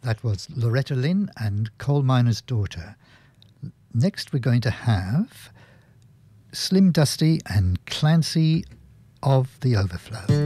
That was Loretta Lynn and Coal Miner's Daughter. Next we're going to have Slim Dusty and Clancy of the Overflow.